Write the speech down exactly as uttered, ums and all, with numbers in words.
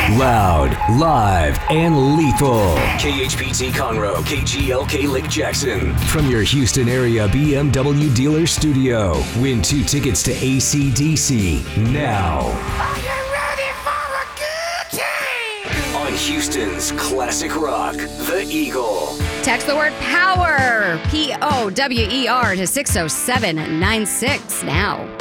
Loud, live, and lethal. K H P T Conroe, K G L K Lake Jackson. From your Houston area B M W dealer studio. Win two tickets to A C D C now. Are you ready for a good time? On Houston's classic rock, The Eagle. Text the word POWER, P O W E R, to six oh seven nine six now.